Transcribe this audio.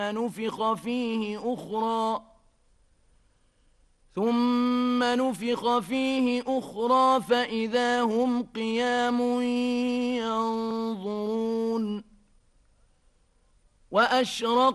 ثم نفخ فيه أخرى فإذا هم قيام ينظرون